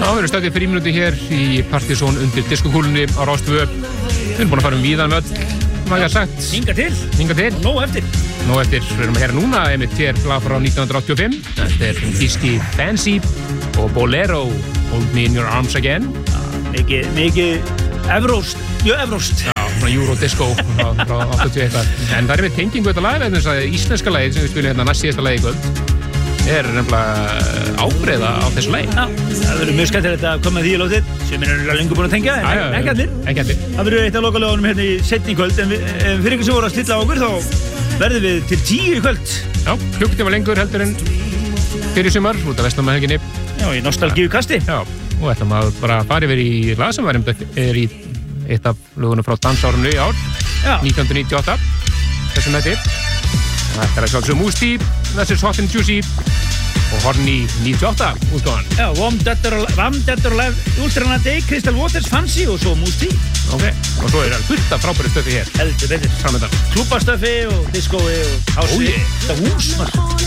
Já, við erum stöðið fyrir mínúti hér í Partizón undir diskokúlunni á Rástvö. Við erum búin að fara víðan öll, hvað ég har sagt. Hinga til. Nóg eftir. Við erum að heyra núna, einmitt hér lag frá 1985. Þetta þýski Fancy og Bolero, Hold Me In Your Arms Again. Mikið evróst, mjög evróst. Já, svona Eurodisco frá 80 eitthvað. En það með tengingu þetta lag, þess að íslenska lagið sem við spilum hérna næst síðasta lagi í kvöld nefnilega ábreiða á þessu lagi. Já, það verður mjög skemmtilegt að koma því í lótið sem lengur búin að tengja, en ekki allir. Það verður eitt af lokalögunum hérna í seinni kvöld, en fyrir ykkur sem voru að stilla á okkur þá verðum við til 10 í kvöld. Já, klukkutíma lengur heldur en fyrir sumar út af Vestmannahelginni. Já, í nostalgíukasti. Já, og ætlum að bara fara yfir í lag sem í eitt af lögunum frá dansárunu í ár, 1998, þessum nætti. Þetta að sjálfsögum Moose Deep vs. Hot and Juicy og Horny 98 útgáðan. Já, Warm Dead or Alive, Ultra Day, Crystal Waters, Fancy og svo Moose Deep. Ok, og svo það fullt af frábæru stöfi hér. Heldur betur. Framöndan. Klúbbastöfi og diskói og hássi. Þetta hús, maður.